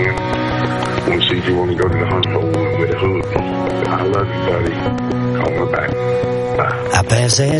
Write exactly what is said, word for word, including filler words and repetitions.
in. I want to see if you want to go to the hunt hole with a hook. I love you, buddy. Call me back. Bye. I pass